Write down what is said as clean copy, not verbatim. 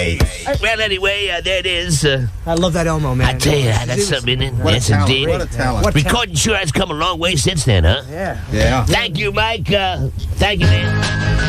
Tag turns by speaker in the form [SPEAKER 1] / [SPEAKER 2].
[SPEAKER 1] Well, anyway, there it is.
[SPEAKER 2] I love that Elmo, man.
[SPEAKER 1] I tell you, that's something, isn't it?
[SPEAKER 3] What a
[SPEAKER 1] Yes,
[SPEAKER 3] talent.
[SPEAKER 1] indeed.
[SPEAKER 3] What a talent.
[SPEAKER 1] Recording sure has come a long way since then, huh?
[SPEAKER 2] Yeah.
[SPEAKER 3] Yeah.
[SPEAKER 1] Thank you, Mike. Thank you, man.